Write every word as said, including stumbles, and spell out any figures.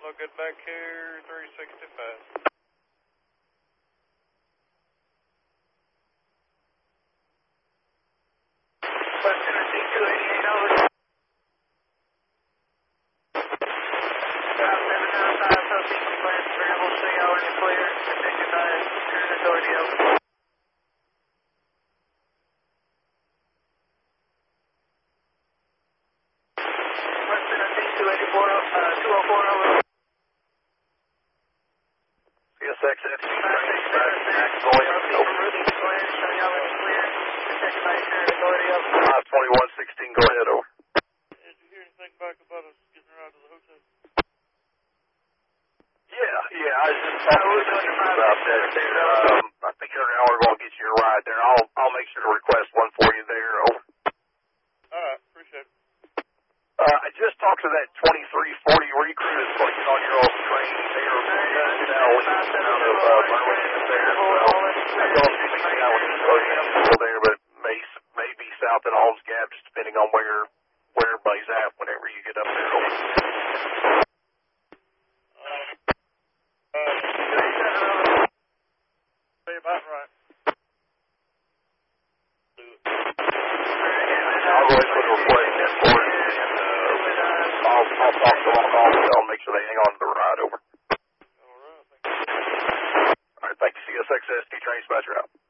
All good back here, three sixty-five. West Tennessee two eighty-eight, over. South seven nine five, Southeast West, variable C, already clear. Detected by current authority, over. West Tennessee two eighty-four, uh, two oh four, over. C S X F C train dispatch, Max Boyd, over. five twenty-one sixteen, go ahead, over. Did you hear anything back about us getting her out of the hotel? Yeah, yeah, I was just talking to the people about that there. Um, I think every hour we're going to get you a ride there. I'll, I'll make sure to request one for you there, over. All right, appreciate it. Uh, I just talked to that twenty-three forty recruit that's going to get on your old train there. Uh, now, out of uh, Burlington there. Well, I don't think that was still there, but may, maybe south of Holmes Gap, just depending on where, where everybody's at whenever you get up there, over. About right. I'll go ahead and put a replacement for it, and uh, I'll, I'll talk to them on the call, make sure they hang on to the ride, over. All right, thank you. All right, thank you, C S X S T train dispatcher out.